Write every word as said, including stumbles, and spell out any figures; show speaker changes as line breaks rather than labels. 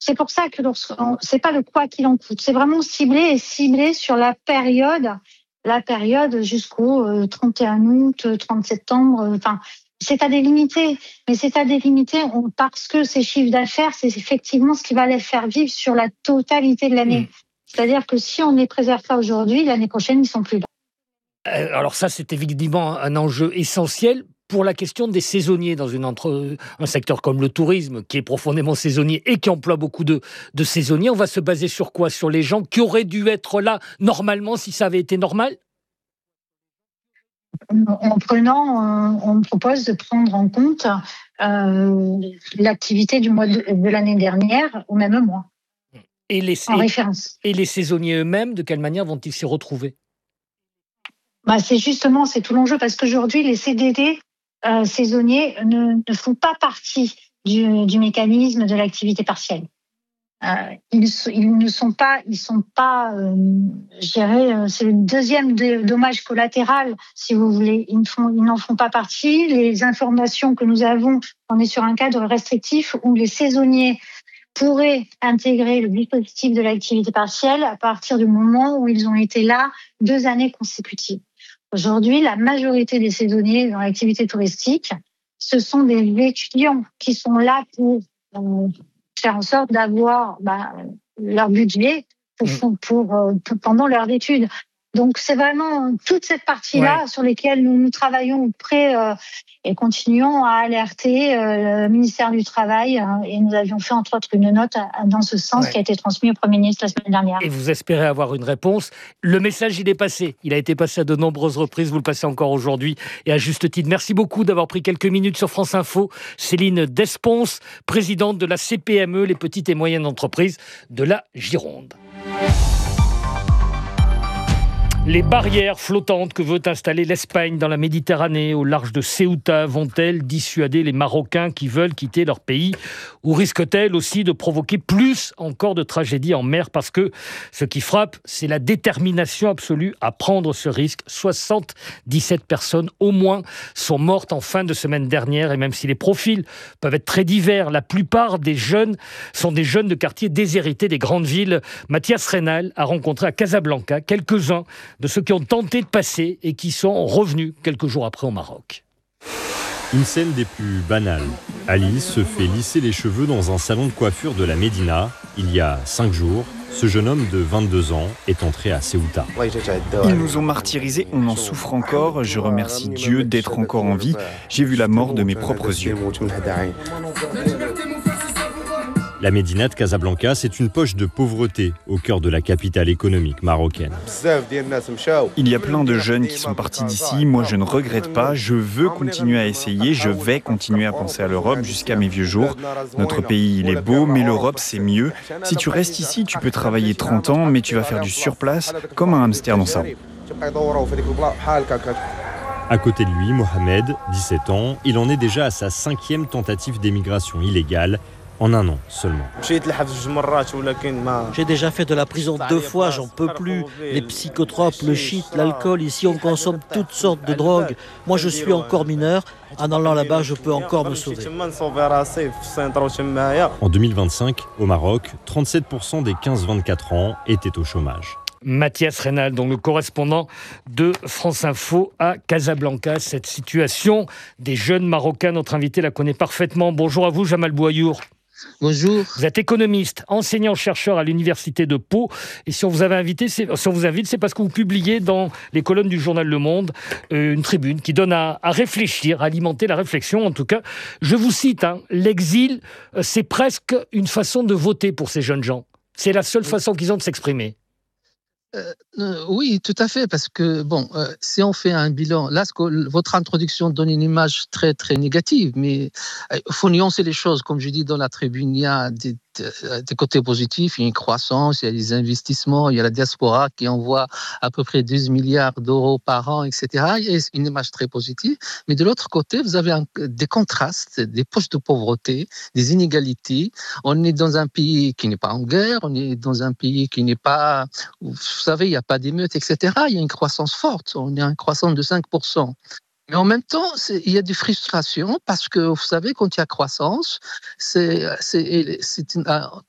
c'est pour ça que lorsqu'on, c'est pas le quoi qu'il en coûte, c'est vraiment ciblé et ciblé sur la période, la période jusqu'au euh, trente et un août, euh, trente septembre. euh, Enfin, c'est à délimiter, mais c'est à délimiter on- parce que ces chiffres d'affaires, c'est effectivement ce qui va les faire vivre sur la totalité de
Mmh.
l'année. C'est-à-dire que si on ne les préserve pas aujourd'hui, l'année prochaine, ils sont plus là.
Euh, Alors ça, c'est évidemment un enjeu essentiel pour la question des saisonniers dans une entre, un secteur comme le tourisme, qui est profondément saisonnier et qui emploie beaucoup de, de saisonniers. On va se baser sur quoi? Sur les gens qui auraient dû être là normalement si ça avait été normal?
En prenant, euh, on me propose de prendre en compte euh, l'activité du mois de, de l'année dernière au même mois,
Et les,
en
et,
référence.
et les saisonniers eux-mêmes, de quelle manière vont-ils s'y retrouver?
Bah, c'est justement, c'est tout l'enjeu, parce qu'aujourd'hui, les C D D euh, saisonniers ne, ne font pas partie du, du mécanisme de l'activité partielle. Euh, ils, s- ils ne sont pas, ils sont pas, euh, je dirais, euh, c'est le deuxième dé- dommage collatéral, si vous voulez. Ils ne font, ils n'en font pas partie. Les informations que nous avons, on est sur un cadre restrictif où les saisonniers pourraient intégrer le dispositif de l'activité partielle à partir du moment où ils ont été là deux années consécutives. Aujourd'hui, la majorité des saisonniers dans l'activité touristique, ce sont des étudiants qui sont là pour euh, faire en sorte d'avoir bah, leur budget pour,
Mm.
pour, euh, pour- pendant leurs études. Donc, c'est vraiment toute cette partie-là
Ouais.
sur lesquelles nous, nous travaillons auprès euh, et continuons à alerter euh, le ministère du Travail. euh, et nous avions fait, entre autres, une note à- dans ce sens
Ouais.
qui a été transmise au Premier ministre la semaine dernière.
Et vous espérez avoir une réponse. Le message, il est passé. Il a été passé à de nombreuses reprises. Vous le passez encore aujourd'hui et à juste titre. Merci beaucoup d'avoir pris quelques minutes sur France Info. Céline Desponce, présidente de la C P M E, les petites et moyennes entreprises de la Gironde. Les barrières flottantes que veut installer l'Espagne dans la Méditerranée, au large de Ceuta, vont-elles dissuader les Marocains qui veulent quitter leur pays? Ou risquent-elles aussi de provoquer plus encore de tragédies en mer? Parce que ce qui frappe, c'est la détermination absolue à prendre ce risque. soixante-dix-sept personnes au moins sont mortes en fin de semaine dernière. Et même si les profils peuvent être très divers, la plupart des jeunes sont des jeunes de quartiers déshérités des grandes villes. Mathias Reynal a rencontré à Casablanca quelques-uns de ceux qui ont tenté de passer et qui sont revenus quelques jours après au Maroc.
Une scène des plus banales. Alice se fait lisser les cheveux dans un salon de coiffure de la Médina. Il y a cinq jours, ce jeune homme de vingt-deux ans est entré à Ceuta.
Ils nous ont martyrisés, on en souffre encore. Je remercie Dieu d'être encore en vie. J'ai vu la mort de mes propres yeux.
La Médina de Casablanca, c'est une poche de pauvreté au cœur de la capitale économique marocaine.
Il y a plein de jeunes qui sont partis d'ici. Moi, je ne regrette pas. Je veux continuer à essayer. Je vais continuer à penser à l'Europe jusqu'à mes vieux jours. Notre pays, il est beau, mais l'Europe, c'est mieux. Si tu restes ici, tu peux travailler trente ans, mais tu vas faire du surplace comme un hamster dans sa roue.
À côté de lui, Mohamed, dix-sept ans, il en est déjà à sa cinquième tentative d'émigration illégale. En un an seulement.
J'ai déjà fait de la prison deux fois, j'en peux plus. Les psychotropes, le shit, l'alcool, ici on consomme toutes sortes de drogues. Moi je suis encore mineur, en allant là-bas je peux encore me sauver.
En deux mille vingt-cinq, au Maroc, trente-sept pour cent des quinze vingt-quatre ans étaient au chômage.
Mathias Reynal, donc le correspondant de France Info à Casablanca. Cette situation des jeunes Marocains, notre invité la connaît parfaitement. Bonjour à vous, Jamal Bouayour.
Bonjour.
Vous êtes économiste, enseignant-chercheur à l'université de Pau. Et si on vous avait invité, c'est, si on vous invite, c'est parce que vous publiez dans les colonnes du journal Le Monde euh, une tribune qui donne à, à réfléchir, à alimenter la réflexion. En tout cas, je vous cite, hein, l'exil, euh, c'est presque une façon de voter pour ces jeunes gens. C'est la seule façon qu'ils ont de s'exprimer.
Euh, euh, oui, tout à fait, parce que, bon, euh, si on fait un bilan, là, ce que, votre introduction donne une image très, très négative, mais il euh, faut nuancer les choses. Comme je dis dans la tribune, il y a des, des côtés positifs, il y a une croissance, il y a des investissements, il y a la diaspora qui envoie à peu près douze milliards d'euros par an, et cetera. Il y a une image très positive, mais de l'autre côté, vous avez un, des contrastes, des poches de pauvreté, des inégalités. On est dans un pays qui n'est pas en guerre, on est dans un pays qui n'est pas... Vous savez, il n'y a pas d'émeutes, et cetera. Il y a une croissance forte, on est à une croissance de cinq pour cent. Mais en même temps, c'est, il y a des frustrations parce que, vous savez, quand il y a croissance, c'est, c'est, c'est une,